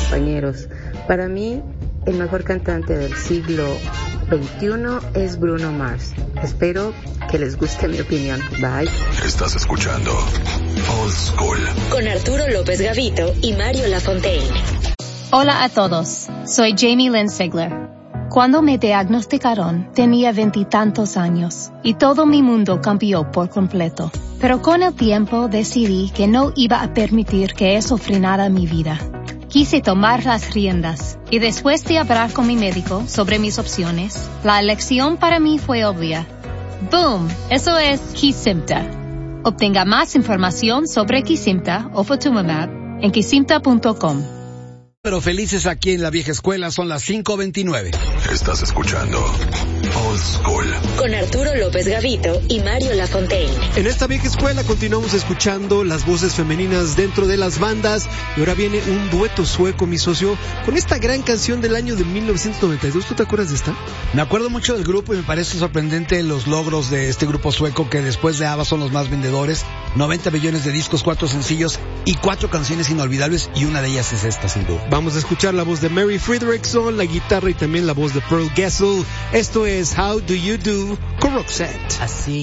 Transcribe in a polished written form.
compañeros. Para mí, el mejor cantante del siglo XXI es Bruno Mars. Espero que les guste mi opinión. Bye. Estás escuchando Old School con Arturo López Gavito y Mario Lafontaine. Hola a todos, soy Jamie Lynn Sigler. Cuando me diagnosticaron, tenía 20 y tantos años, y todo mi mundo cambió por completo. Pero con el tiempo decidí que no iba a permitir que eso frenara mi vida. Quise tomar las riendas, y después de hablar con mi médico sobre mis opciones, la elección para mí fue obvia. ¡Boom! Eso es Kesimpta. Obtenga más información sobre Kesimpta o Ofatumumab en kesimpta.com. Pero felices aquí en la vieja escuela, son las 5:29. Estás escuchando Old School con Arturo López Gavito y Mario Lafontaine. En esta vieja escuela continuamos escuchando las voces femeninas dentro de las bandas, y ahora viene un dueto sueco, mi socio, con esta gran canción del año de 1992. ¿Tú te acuerdas de esta? Me acuerdo mucho del grupo y me parece sorprendente los logros de este grupo sueco, que después de ABBA son los más vendedores. 90 millones de discos, 4 sencillos y 4 canciones inolvidables, y una de ellas es esta, sin duda. Vamos a escuchar la voz de Mary Fredriksson, la guitarra y también la voz de Pearl Gessel. Esto es How Do You Do con Roxette. Así